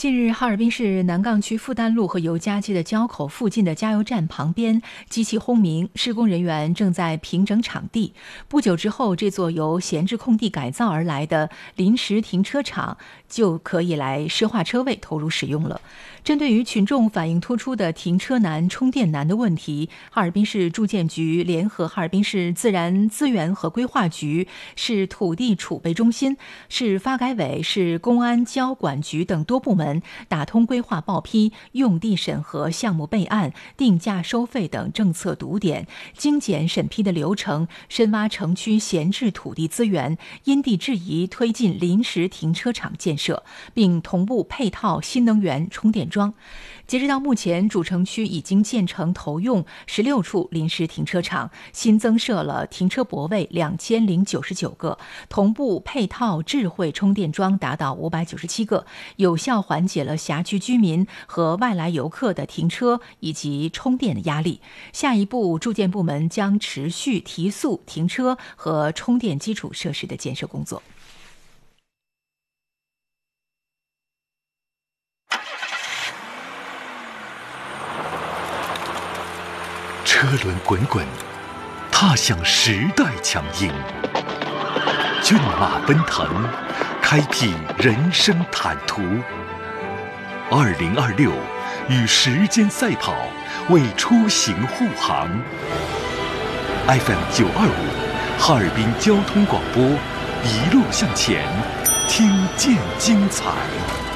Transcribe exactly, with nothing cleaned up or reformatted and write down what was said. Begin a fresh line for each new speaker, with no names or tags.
近日，哈尔滨市南岗区复旦路和尤家街的交口附近的加油站旁边，机器轰鸣，施工人员正在平整场地。不久之后，这座由闲置空地改造而来的临时停车场就可以来奢化车位投入使用了。针对于群众反映突出的停车难、充电难的问题，哈尔滨市住建局联合哈尔滨市自然资源和规划局、市土地储备中心、市发改委、市公安交管局等多部门打通规划报批、用地审核、项目备案、定价收费等政策堵点，精简审批的流程，深挖城区闲置土地资源，因地制宜推进临时停车场建设，并同步配套新能源充电桩。截止到目前，主城区已经建成投用十六处临时停车场，新增设了停车泊位两千零九十九个，同步配套智慧充电桩达到五百九十七个，有效缓解了辖区居民和外来游客的停车以及充电的压力。下一步，住建部门将持续提速停车和充电基础设施的建设工作。
车轮滚滚，踏向时代强音；骏马奔腾，开辟人生坦途。二零二六，与时间赛跑，为出行护航。F M 九二五，哈尔滨交通广播，一路向前，听见精彩。